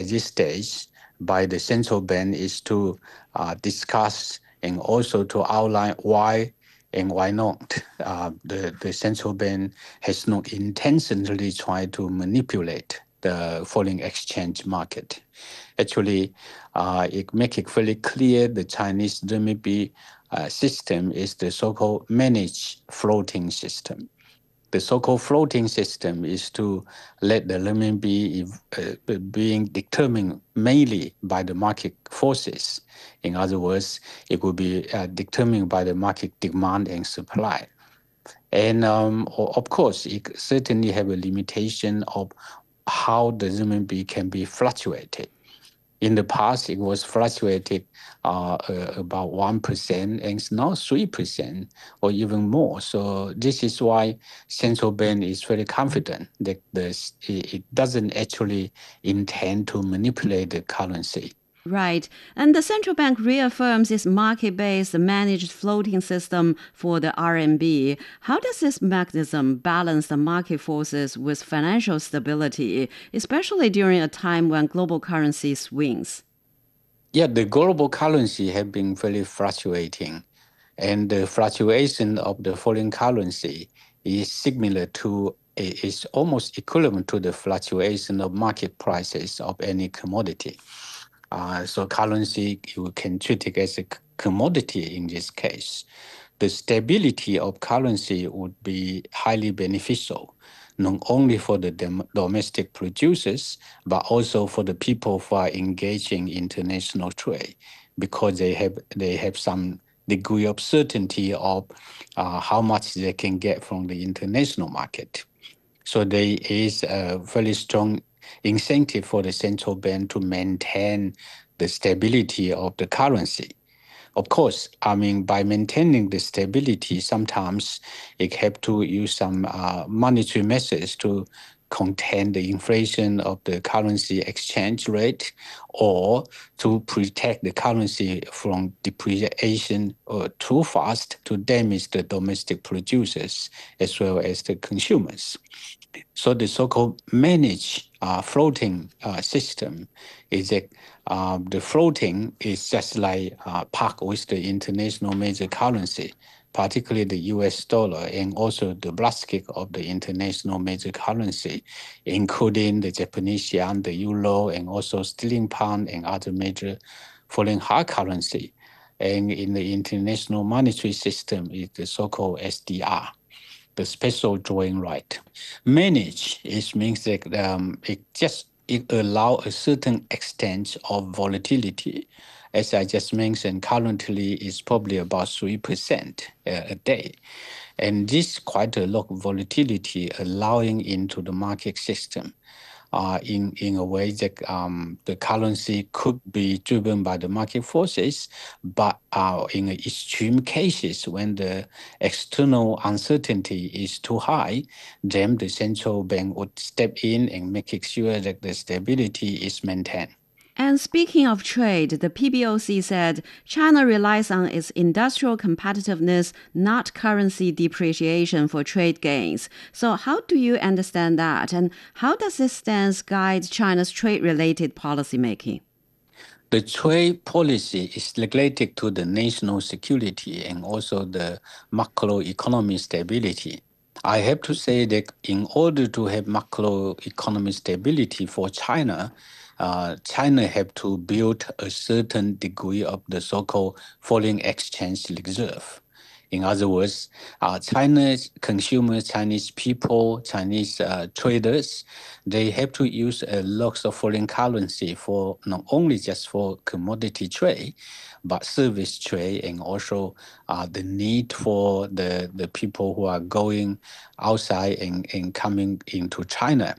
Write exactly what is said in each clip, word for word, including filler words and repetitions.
this stage by the central bank is to uh, discuss and also to outline why and why not. Uh, the, the central bank has not intentionally tried to manipulate the foreign exchange market. Actually, uh, it makes it very clear the Chinese renminbi uh, system is the so-called managed floating system. The so-called floating system is to let the renminbi uh, being determined mainly by the market forces. In other words, it will be uh, determined by the market demand and supply. And um, of course, it certainly have a limitation of how the renminbi can be fluctuated. In the past, it was fluctuated uh, uh, about one percent, and it's now three percent or even more. So this is why central bank is very confident that this, it doesn't actually intend to manipulate the currency. Right. And the central bank reaffirms its market-based managed floating system for the R M B. How does this mechanism balance the market forces with financial stability, especially during a time when global currency swings? Yeah, the global currency have been very fluctuating, and the fluctuation of the foreign currency is similar to, is almost equivalent to the fluctuation of market prices of any commodity. Uh, so currency, you can treat it as a commodity in this case. The stability of currency would be highly beneficial, not only for the dom- domestic producers, but also for the people who are engaging in international trade, because they have they have some degree of certainty of uh, how much they can get from the international market. So there is a very strong incentive for the central bank to maintain the stability of the currency. Of course, I mean, by maintaining the stability, sometimes it have to use some uh, monetary measures to contain the inflation of the currency exchange rate, or to protect the currency from depreciation uh, too fast to damage the domestic producers as well as the consumers. So the so-called managed uh, floating uh, system is that uh, the floating is just like uh, parked with the international major currency, particularly the U S dollar, and also the basket of the international major currency, including the Japanese yen, the euro, and also sterling pound and other major foreign hard currency. And in the international monetary system is the so-called S D R, the special drawing right. Manage is means that um, it just it allow a certain extent of volatility. As I just mentioned, currently it's probably about three percent a day. And this quite a lot of volatility allowing into the market system. Uh, in, in a way that um, the currency could be driven by the market forces, but uh, in extreme cases, when the external uncertainty is too high, then the central bank would step in and make sure that the stability is maintained. And speaking of trade, the P B O C said China relies on its industrial competitiveness, not currency depreciation for trade gains. So how do you understand that? And how does this stance guide China's trade-related policymaking? The trade policy is related to the national security and also the macroeconomic stability. I have to say that in order to have macroeconomic stability for China, uh, China have to build a certain degree of the so-called foreign exchange reserve. In other words, uh, China's consumers, Chinese people, Chinese uh, traders, they have to use a lot of foreign currency for not only just for commodity trade, but service trade, and also uh, the need for the, the people who are going outside and, and coming into China.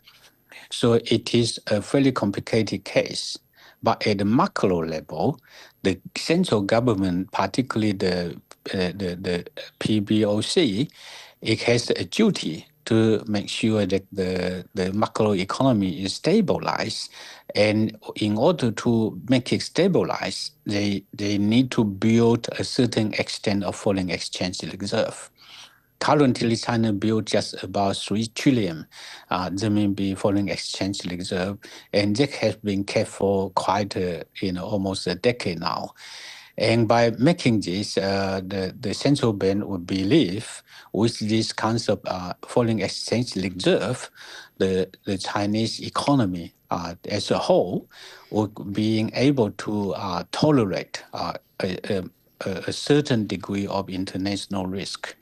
So it is a fairly complicated case. But at the macro level, the central government, particularly the, uh, the, the P B O C, it has a duty to make sure that the, the macro economy is stabilized. And in order to make it stabilized, they, they need to build a certain extent of foreign exchange reserve. currently China built just about three trillion uh, renminbi foreign exchange reserve, and that has been kept for quite a, you know, almost a decade now. And by making this, uh, the, the central bank would believe with this concept of uh, foreign exchange reserve, the, the Chinese economy uh, as a whole would being able to uh, tolerate uh, a, a, a certain degree of international risk.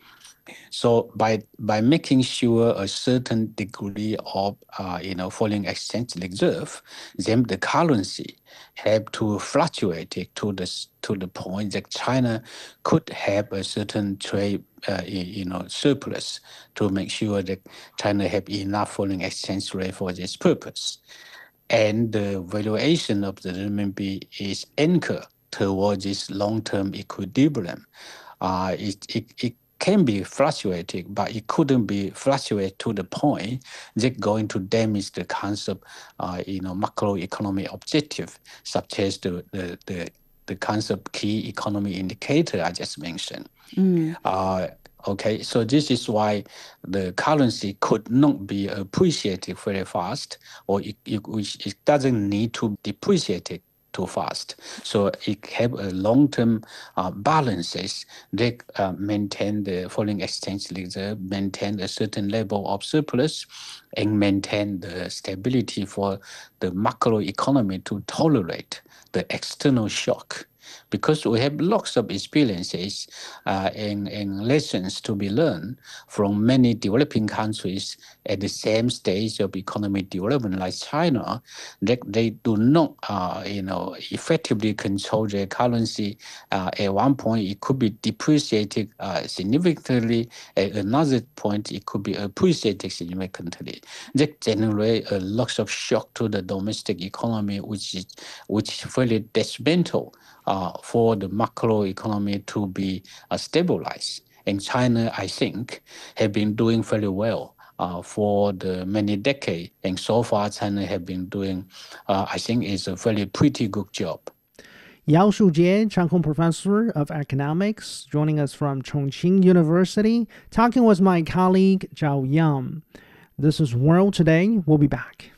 So by by making sure a certain degree of uh, you know foreign exchange reserve, then the currency have to fluctuate it to the to the point that China could have a certain trade uh, you know surplus to make sure that China have enough foreign exchange rate for this purpose, and the valuation of the renminbi is anchored towards this long-term equilibrium. Uh, it, it, it can be fluctuating, but it couldn't be fluctuate to the point that going to damage the concept, uh, you know, macroeconomic objective, such as the, the, the, the concept key economy indicator I just mentioned. Mm. Uh, okay, so this is why the currency could not be appreciated very fast, or it, it, it doesn't need to depreciate it too fast. So it have a long-term uh, balances that uh, maintain the foreign exchange reserve, maintain a certain level of surplus, and maintain the stability for the macro economy to tolerate the external shock. Because we have lots of experiences uh, and, and lessons to be learned from many developing countries at the same stage of economic development like China, that they do not, uh, you know, effectively control their currency. Uh, at one point, it could be depreciated uh, significantly. At another point, it could be appreciated significantly. That generates a lot of shock to the domestic economy, which is which is very detrimental Uh, for the macro economy to be uh, stabilized. And China, I think, have been doing very well uh, for the many decades. And so far, China have been doing, uh, I think, is a very pretty good job. Yao Shujie, Chang Kong Professor of Economics, joining us from Chongqing University, talking with my colleague Zhao Yang. This is World Today. We'll be back.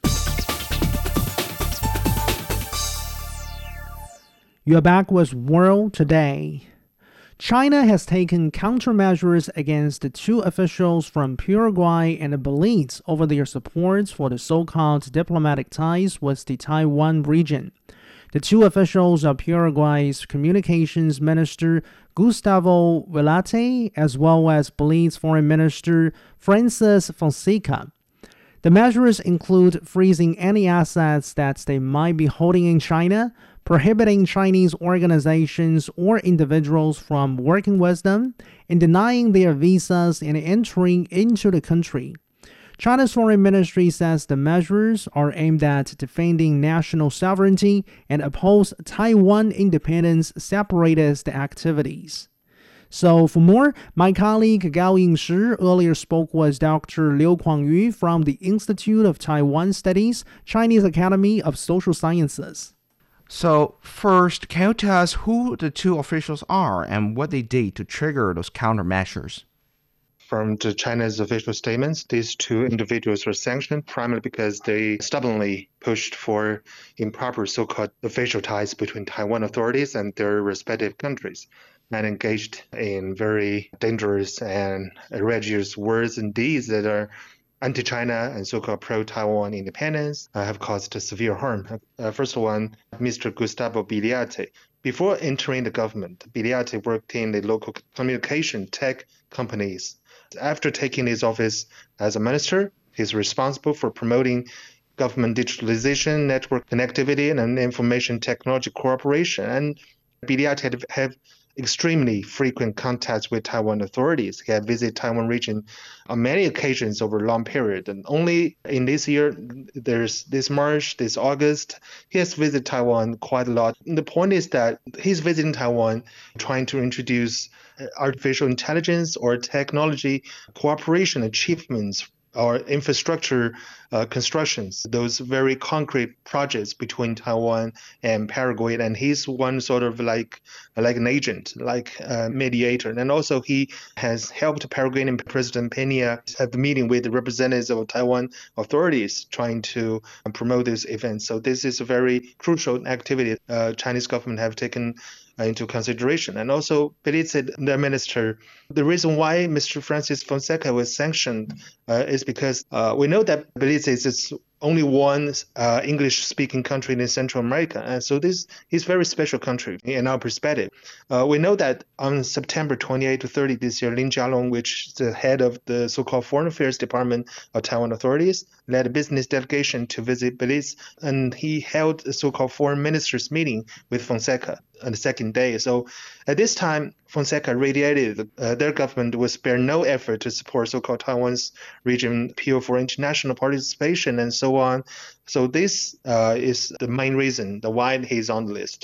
You're back with World Today. China has taken countermeasures against the two officials from Paraguay and Belize over their support for the so-called diplomatic ties with the Taiwan region. The two officials are Paraguay's Communications Minister Gustavo Velate, as well as Belize Foreign Minister Francis Fonseca. The measures include freezing any assets that they might be holding in China, prohibiting Chinese organizations or individuals from working with them, and denying their visas and entering into the country. China's foreign ministry says the measures are aimed at defending national sovereignty and oppose Taiwan independence separatist activities. So for more, my colleague Gao Yingshi earlier spoke with Doctor Liu Kuangyu from the Institute of Taiwan Studies, Chinese Academy of Social Sciences. So first, can you tell us who the two officials are and what they did to trigger those countermeasures? From the China's official statements, these two individuals were sanctioned primarily because they stubbornly pushed for improper so-called official ties between Taiwan authorities and their respective countries, and engaged in very dangerous and outrageous words and deeds that are anti-China and so-called pro-Taiwan independence uh, have caused severe harm. Uh, first one, Mister Gustavo Biliate. Before entering the government, Biliate worked in the local communication tech companies. After taking his office as a minister, he's responsible for promoting government digitalization, network connectivity, and information technology cooperation. And Biliate had have extremely frequent contacts with Taiwan authorities. He had visited Taiwan region on many occasions over a long period. And only in this year, there's this March, this August, he has visited Taiwan quite a lot. And the point is that he's visiting Taiwan, trying to introduce artificial intelligence or technology cooperation achievements or infrastructure uh, constructions, those very concrete projects between Taiwan and Paraguay. And he's one sort of like like an agent, like a mediator. And also he has helped Paraguayan President Peña have a meeting with the representatives of Taiwan authorities trying to promote this event. So this is a very crucial activity uh, Chinese government have taken into consideration. And also, Belize, the minister, the reason why Mister Francis Fonseca was sanctioned uh, is because uh, we know that Belize is only one uh, English-speaking country in Central America. And so this is a very special country in our perspective. Uh, we know that on September twenty-eighth to thirtieth this year, Lin Jialong, which is the head of the so-called Foreign Affairs Department of Taiwan authorities, led a business delegation to visit Belize, and he held a so-called foreign ministers meeting with Fonseca on the second day. So at this time, Fonseca radiated uh, their government would spare no effort to support so-called Taiwan's region appeal for international participation and so on. So this uh, is the main reason the why he's on the list.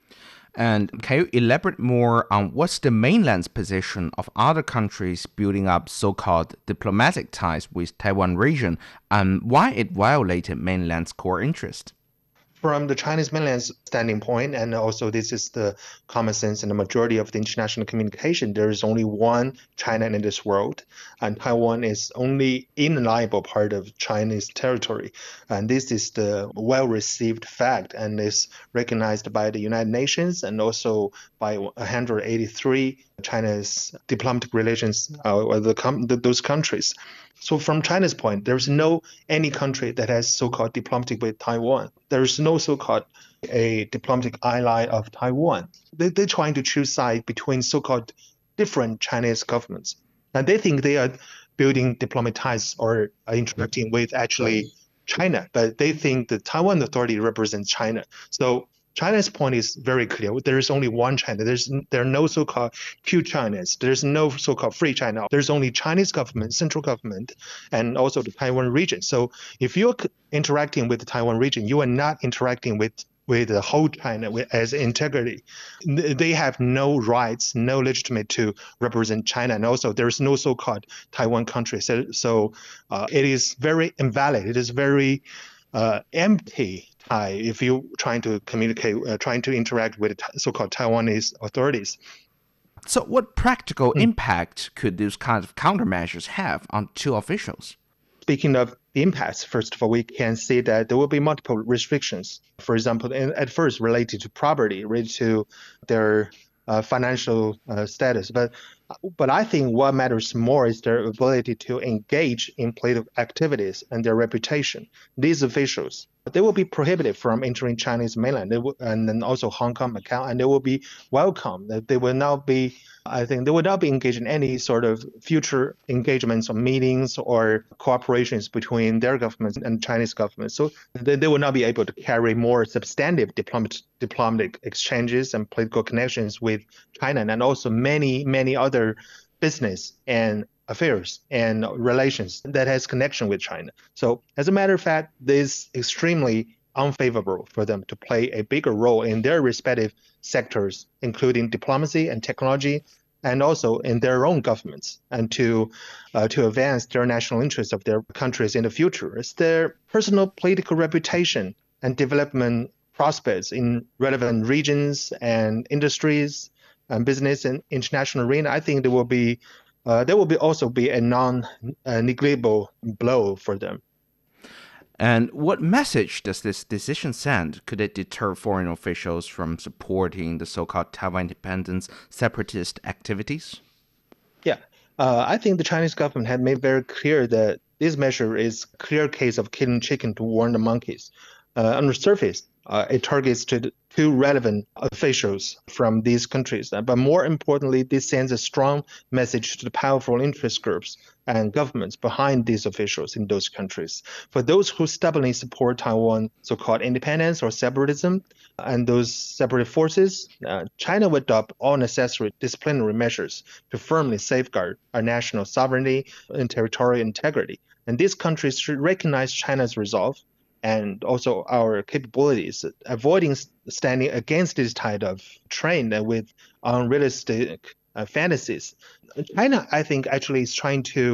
And can you elaborate more on what's the mainland's position of other countries building up so-called diplomatic ties with Taiwan region and why it violated mainland's core interest? From the Chinese mainland's standing point, and also this is the common sense in the majority of the international communication, there is only one China in this world, and Taiwan is only inalienable part of Chinese territory. And this is the well-received fact and is recognized by the United Nations and also by one hundred eighty-three China's diplomatic relations uh, with the com- those countries. So from China's point, there's no any country that has so-called diplomatic with Taiwan. There's no so-called a diplomatic ally of Taiwan. They, they're trying to choose side between so-called different Chinese governments. And they think they are building diplomatic ties or are interacting with actually China, but they think the Taiwan Authority represents China. So China's point is very clear. There is only one China. There's there are no so-called two Chinas. There's no so-called free China. There's only Chinese government, central government, and also the Taiwan region. So if you're interacting with the Taiwan region, you are not interacting with with the whole China with, as integrity. They have no rights, no legitimate to represent China, and also there's no so-called Taiwan country. So, so uh, it is very invalid. It is very uh, empty. Uh, if you're trying to communicate, uh, trying to interact with so-called Taiwanese authorities. So what practical mm. impact could these kinds of countermeasures have on two officials? Speaking of the impacts, first of all, we can see that there will be multiple restrictions. For example, in, at first related to property, related to their uh, financial uh, status. But but I think what matters more is their ability to engage in political activities and their reputation. These officials, they will be prohibited from entering Chinese mainland, they will, and then also Hong Kong, Macau, and they will be welcome. They will not be, I think, they will not be engaged in any sort of future engagements or meetings or cooperations between their governments and Chinese government. So they, they will not be able to carry more substantive diplomatic, diplomatic exchanges and political connections with China, and also many, many other business and affairs and relations that has connection with China. So as a matter of fact, this is extremely unfavorable for them to play a bigger role in their respective sectors, including diplomacy and technology, and also in their own governments, and to uh, to advance their national interests of their countries in the future. It's their personal political reputation and development prospects in relevant regions and industries and business and international arena. I think there will be uh, there will be also be a non-negligible uh, blow for them. And what message does this decision send? Could it deter foreign officials from supporting the so-called Taiwan independence separatist activities? Yeah, uh, I think the Chinese government had made very clear that this measure is a clear case of killing chicken to warn the monkeys. Uh, on the surface, uh, it targets to two relevant officials from these countries. But more importantly, this sends a strong message to the powerful interest groups and governments behind these officials in those countries. For those who stubbornly support Taiwan so-called independence or separatism and those separate forces, uh, China will adopt all necessary disciplinary measures to firmly safeguard our national sovereignty and territorial integrity. And these countries should recognize China's resolve and also our capabilities, avoiding standing against this type of trend with unrealistic uh, fantasies. China, I think, actually is trying to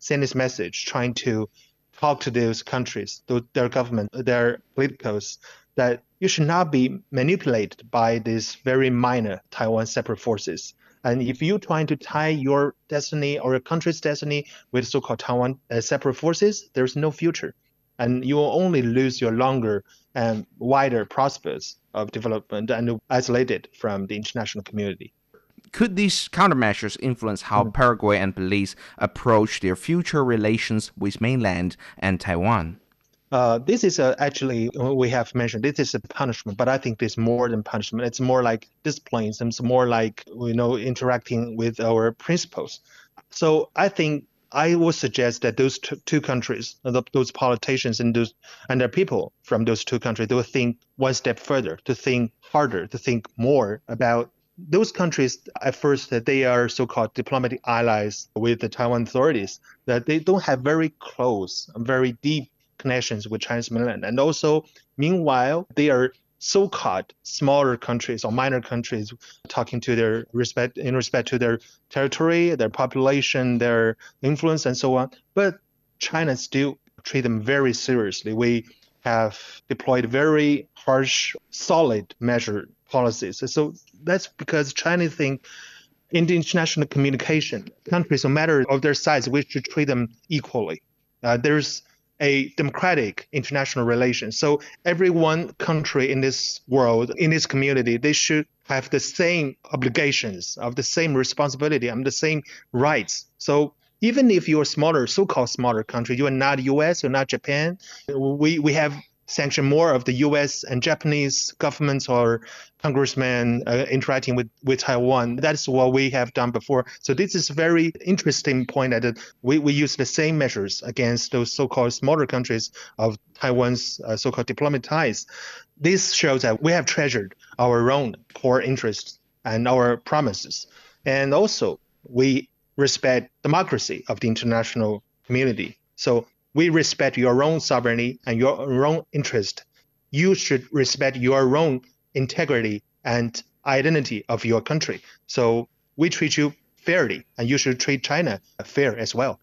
send this message, trying to talk to those countries, their government, their politicals, that you should not be manipulated by these very minor Taiwan separate forces. And if you're trying to tie your destiny or your country's destiny with so-called Taiwan uh, separate forces, there's no future. And you will only lose your longer and wider prospects of development and isolated from the international community. Could these countermeasures influence how mm. Paraguay and Belize approach their future relations with mainland and Taiwan? Uh, this is a, actually, we have mentioned, this is a punishment, but I think it's more than punishment. It's more like discipline. It's more like, you know, interacting with our principles. So I think I would suggest that those two, two countries, those politicians and those and their people from those two countries, they will think one step further, to think harder, to think more about those countries. At first, that they are so-called diplomatic allies with the Taiwan authorities, that they don't have very close, very deep connections with Chinese mainland. And also, meanwhile, they are so-called smaller countries or minor countries talking to their respect in respect to their territory, their population, their influence, and so on. But China still treat them very seriously. We have deployed very harsh, solid measure policies. So that's because China think in the international communication, countries, no matter of their size, we should treat them equally. Uh, there's a democratic international relations. So every one country in this world, in this community, they should have the same obligations, of the same responsibility, and the same rights. So even if you're a smaller, so-called smaller country, you are not U S, you're not Japan, we, we have sanctioned more of the U S and Japanese governments or congressmen uh, interacting with, with Taiwan. That's what we have done before. So this is a very interesting point that we, we use the same measures against those so-called smaller countries of Taiwan's uh, so-called diplomatic ties. This shows that we have treasured our own core interests and our promises. And also, we respect democracy of the international community. So we respect your own sovereignty and your own interest. You should respect your own integrity and identity of your country. So we treat you fairly, and you should treat China fair as well.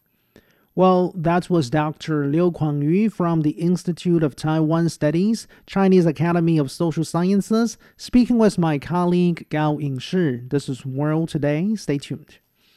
Well, that was Doctor Liu Kuang-yu from the Institute of Taiwan Studies, Chinese Academy of Social Sciences, speaking with my colleague Gao Yingshi. This is World Today. Stay tuned.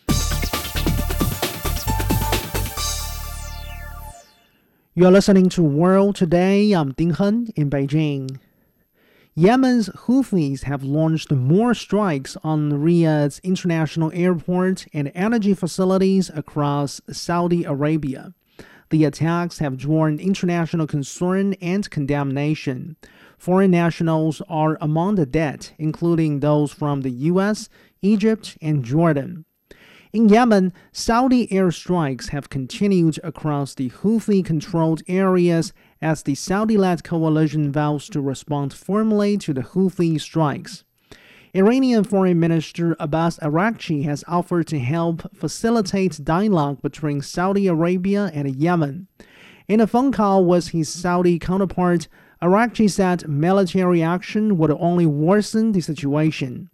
You're listening to World Today. I'm Ding Hen in Beijing. Yemen's Houthis have launched more strikes on Riyadh's international airport and energy facilities across Saudi Arabia. The attacks have drawn international concern and condemnation. Foreign nationals are among the dead, including those from the U S, Egypt, and Jordan. In Yemen, Saudi airstrikes have continued across the Houthi-controlled areas as the Saudi-led coalition vows to respond firmly to the Houthi strikes. Iranian Foreign Minister Abbas Araghchi has offered to help facilitate dialogue between Saudi Arabia and Yemen. In a phone call with his Saudi counterpart, Araghchi said military action would only worsen the situation.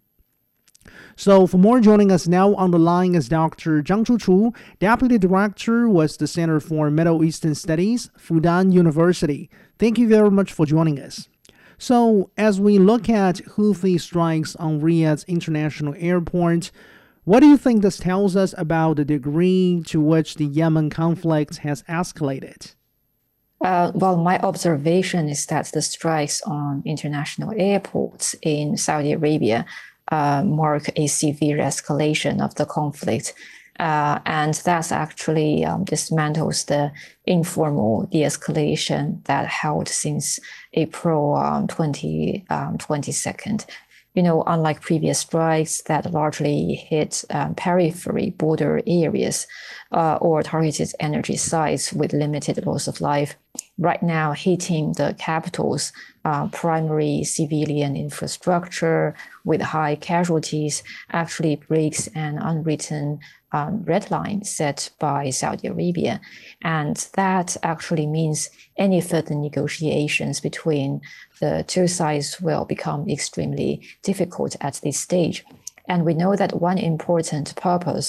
So for more, joining us now on the line is Doctor Zhang Chuchu, Deputy Director with the Center for Middle Eastern Studies, Fudan University. Thank you very much for joining us. So as we look at Houthi strikes on Riyadh's international airport, what do you think this tells us about the degree to which the Yemen conflict has escalated? Uh, well, my observation is that the strikes on international airports in Saudi Arabia Uh, mark a severe escalation of the conflict. Uh, and that actually um, dismantles the informal de-escalation that held since April um, twenty twenty-second. You know, unlike previous strikes that largely hit um, periphery border areas uh, or targeted energy sites with limited loss of life, right now hitting the capital's uh, primary civilian infrastructure with high casualties actually breaks an unwritten um, red line set by Saudi Arabia. And that actually means any further negotiations between the two sides will become extremely difficult at this stage. And we know that one important purpose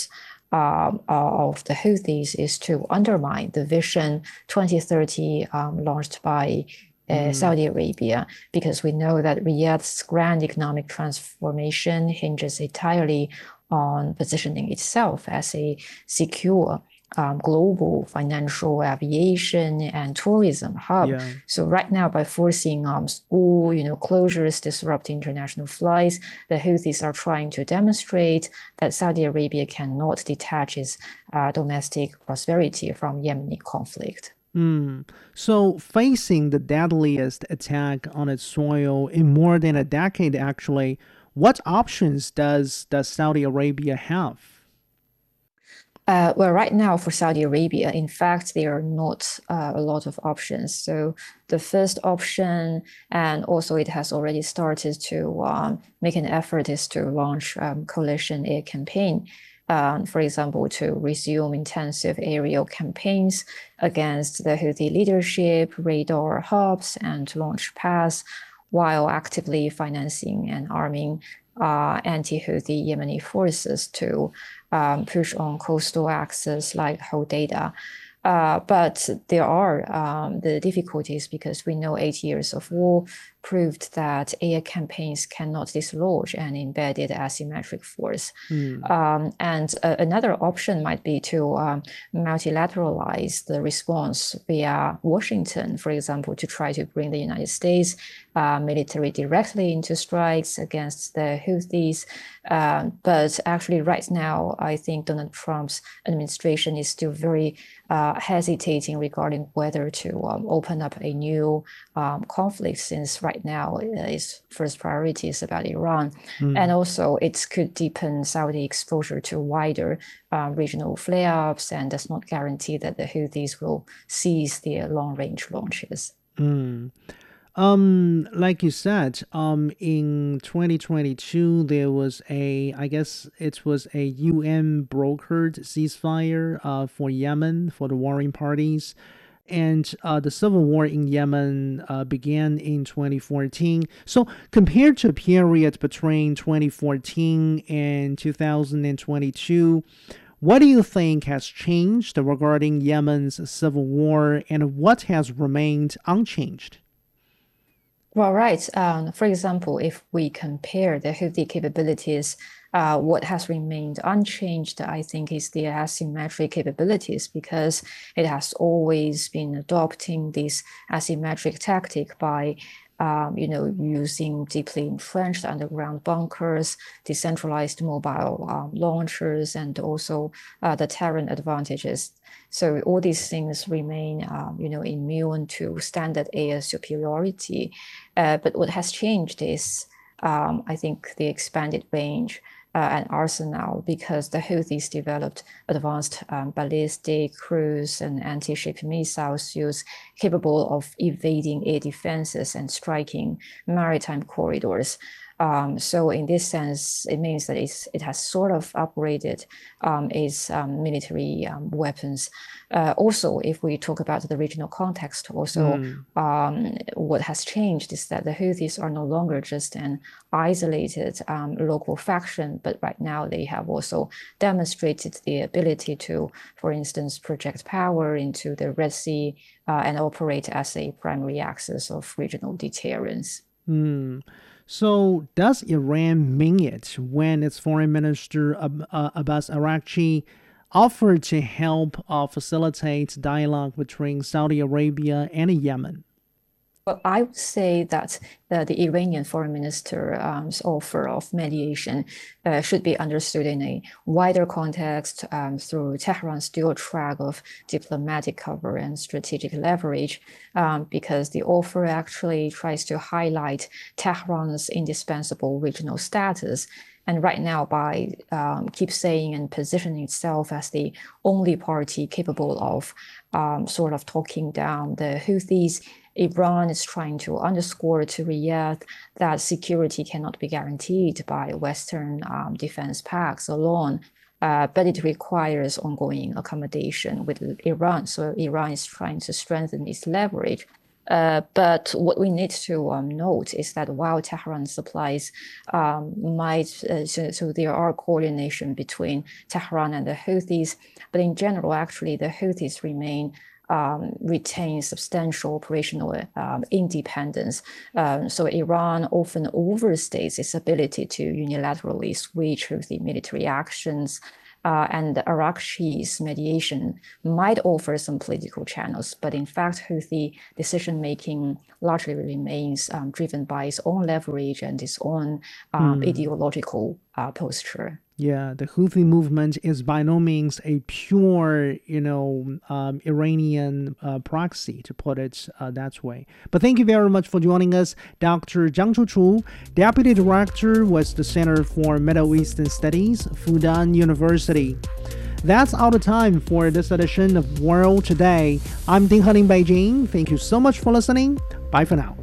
um, of the Houthis is to undermine the Vision twenty thirty um, launched by uh, mm. Saudi Arabia, because we know that Riyadh's grand economic transformation hinges entirely on positioning itself as a secure Um, global financial, aviation, and tourism hub. Yeah. So right now, by forcing um, school, you know, closures, disrupting international flights, the Houthis are trying to demonstrate that Saudi Arabia cannot detach its uh, domestic prosperity from Yemeni conflict. Mm. So, facing the deadliest attack on its soil in more than a decade, actually, what options does does Saudi Arabia have? Uh, well, right now for Saudi Arabia, in fact, there are not uh, a lot of options. So the first option, and also it has already started to um, make an effort, is to launch um, coalition air campaign. Um, for example, to resume intensive aerial campaigns against the Houthi leadership, radar hubs, and launch pads, while actively financing and arming uh, anti-Houthi Yemeni forces to um, push on coastal access like Hodeidah. Uh, but there are um, the difficulties, because we know eight years of war proved that air campaigns cannot dislodge an embedded asymmetric force. Mm. Um, and uh, another option might be to um, multilateralize the response via Washington, for example, to try to bring the United States uh, military directly into strikes against the Houthis. Um, but actually, right now, I think Donald Trump's administration is still very uh, hesitating regarding whether to um, open up a new um, conflict, since right now its first priority is about Iran. Mm. And also it could deepen Saudi exposure to wider uh, regional flare-ups, and does not guarantee that the Houthis will cease their long-range launches. Mm. Um, like you said, um, in twenty twenty-two, there was a, I guess it was a U N brokered ceasefire uh, for Yemen, for the warring parties. And uh, the civil war in Yemen uh, began in twenty fourteen. So compared to a period between twenty fourteen and two thousand twenty-two, what do you think has changed regarding Yemen's civil war, and what has remained unchanged? Well, right. Um, for example, if we compare the Houthi capabilities, uh, what has remained unchanged, I think, is the asymmetric capabilities, because it has always been adopting this asymmetric tactic by Um, you know, using deeply entrenched underground bunkers, decentralized mobile um, launchers, and also uh, the terrain advantages. So all these things remain, um, you know, immune to standard air superiority. Uh, but what has changed is, um, I think, the expanded range Uh, and arsenal, because the Houthis developed advanced um, ballistic, cruise, and anti-ship missile suits capable of evading air defenses and striking maritime corridors. Um, so in this sense, it means that it's, it has sort of upgraded um, its um, military um, weapons. Uh, also, if we talk about the regional context, also mm. um, what has changed is that the Houthis are no longer just an isolated um, local faction, but right now they have also demonstrated the ability to, for instance, project power into the Red Sea uh, and operate as a primary axis of regional deterrence. Mm. So does Iran mean it when its foreign minister uh, Abbas Araghchi offered to help uh, facilitate dialogue between Saudi Arabia and Yemen? Well, I would say that uh, the Iranian foreign minister's um, offer of mediation uh, should be understood in a wider context um, through Tehran's dual track of diplomatic cover and strategic leverage, um, because the offer actually tries to highlight Tehran's indispensable regional status. And right now, by um, keep saying and positioning itself as the only party capable of um, sort of talking down the Houthis, Iran is trying to underscore to Riyadh that security cannot be guaranteed by Western um, defense pacts alone, uh, but it requires ongoing accommodation with Iran. So Iran is trying to strengthen its leverage Uh, but what we need to um, note is that while Tehran supplies um, might, uh, so, so there are coordination between Tehran and the Houthis, but in general, actually, the Houthis remain Um, retain substantial operational um, independence. Um, so Iran often overstates its ability to unilaterally switch Houthi military actions. Uh, and Arakchi's mediation might offer some political channels, but in fact, Houthi decision-making largely remains um, driven by its own leverage and its own um, mm. ideological uh, posture. Yeah, the Houthi movement is by no means a pure, you know, um, Iranian uh, proxy, to put it uh, that way. But thank you very much for joining us, Doctor Zhang Chuchu, Deputy Director with the Center for Middle Eastern Studies, Fudan University. That's all the time for this edition of World Today. I'm Ding He in Beijing. Thank you so much for listening. Bye for now.